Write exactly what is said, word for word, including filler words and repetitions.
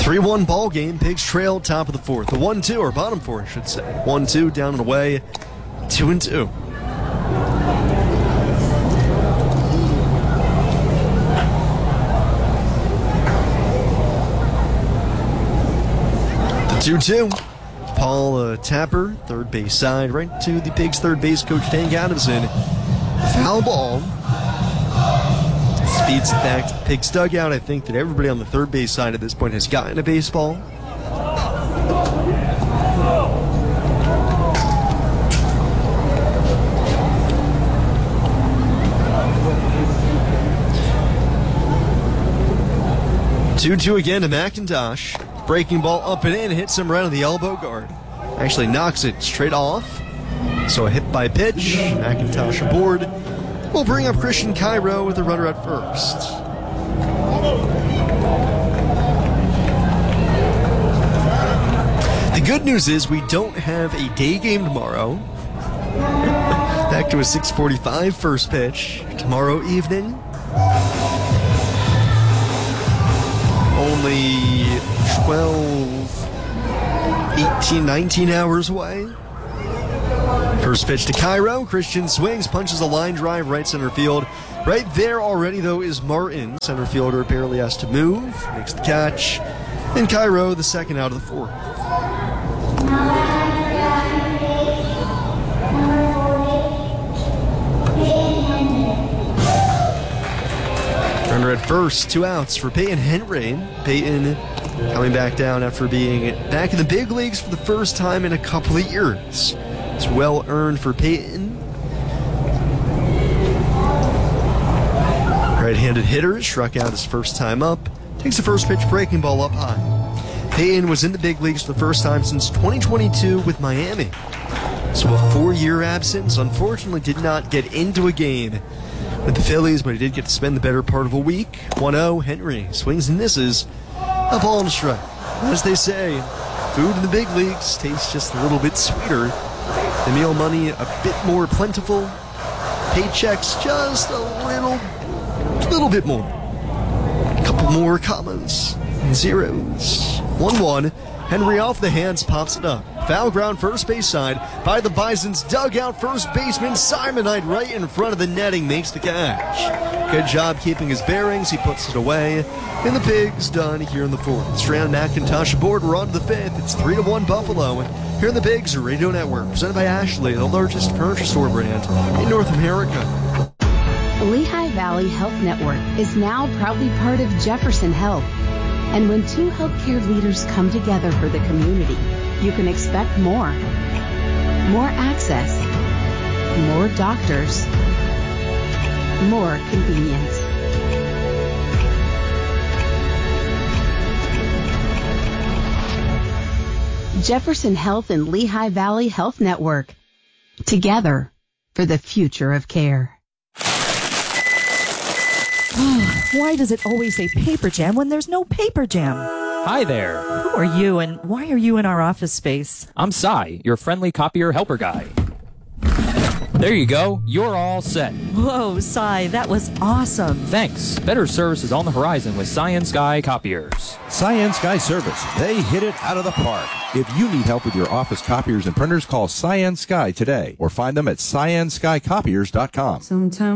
three one ball game. Pigs trail top of the fourth. The one two, or bottom four, I should say. one two down and away. two and two. The two two. Paul uh, Tapper, third base side, right to the Pigs' third base coach, Hank Adamson. Foul ball. Speeds it back to the Pigs' dugout. I think that everybody on the third base side at this point has gotten a baseball. two two again to McIntosh. Breaking ball up and in, hits him right on the elbow guard. Actually knocks it straight off. So a hit by pitch. McIntosh aboard. We'll bring up Christian Cairo with the runner at first. The good news is we don't have a day game tomorrow. Back to a six forty-five first pitch tomorrow evening. Only twelve, eighteen, nineteen hours away. First pitch to Cairo. Christian swings, punches a line drive right center field. Right there already, though, is Martin. Center fielder barely has to move. Makes the catch. And Cairo, the second out of the fourth. Runner at first, two outs for Peyton Henry. Peyton coming back down after being back in the big leagues for the first time in a couple of years. It's well earned for Peyton. Right-handed hitter struck out his first time up. Takes the first pitch, breaking ball up high. Peyton was in the big leagues for the first time since twenty twenty-two with Miami. So a four-year absence. Unfortunately did not get into a game with the Phillies, but he did get to spend the better part of a week. one oh, Henry swings and misses. A ball and a strike. As they say, food in the big leagues tastes just a little bit sweeter. The meal money a bit more plentiful. Paychecks just a little, little bit more. A couple more commas and zeros. one one. Henry off the hands, pops it up. Foul ground first base side by the Bison's dugout. First baseman Simonite right in front of the netting makes the catch. Good job keeping his bearings. He puts it away. And the Pigs done here in the fourth. Strand McIntosh aboard. We're on to the fifth. It's three to one Buffalo. Here in the Pigs Radio Network, presented by Ashley, the largest furniture store brand in North America. Lehigh Valley Health Network is now proudly part of Jefferson Health. And when two healthcare leaders come together for the community, you can expect more. More access. More doctors. More convenience. Jefferson Health and Lehigh Valley Health Network. Together for the future of care. Why does it always say Paper Jam when there's no Paper Jam? Hi there. Who are you and why are you in our office space? I'm Cy, your friendly copier helper guy. There you go. You're all set. Whoa, Cy, that was awesome. Thanks. Better service is on the horizon with Cyan Sky Copiers. Cyan Sky Service. They hit it out of the park. If you need help with your office copiers and printers, call Cyan Sky today or find them at cyan sky copiers dot com. Sometimes